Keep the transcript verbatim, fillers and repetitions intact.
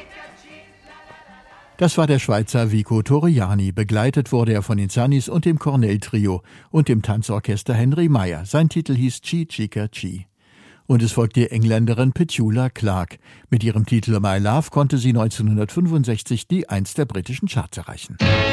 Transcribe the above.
Das war der Schweizer Vico Torriani. Begleitet wurde er von den Sunnies und dem Cornell-Trio und dem Tanzorchester Henry Meyer. Sein Titel hieß Chi Chica Chi. Und es folgt die Engländerin Petula Clark. Mit ihrem Titel My Love konnte sie neunzehnhundertfünfundsechzig die Eins der britischen Charts erreichen.